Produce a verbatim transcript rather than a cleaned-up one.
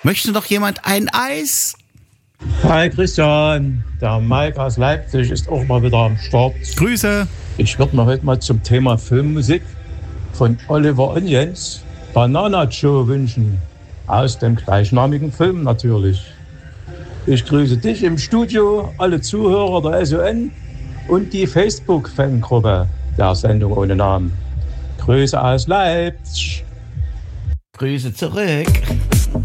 Möchte noch jemand ein Eis? Hi Christian, der Mike aus Leipzig ist auch mal wieder am Start. Grüße. Ich würde mir heute mal zum Thema Filmmusik von Oliver Onions Banana Joe wünschen. Aus dem gleichnamigen Film natürlich. Ich grüße dich im Studio, alle Zuhörer der S O N und die Facebook-Fangruppe der Sendung ohne Namen. Grüße aus Leipzig. Grüße zurück.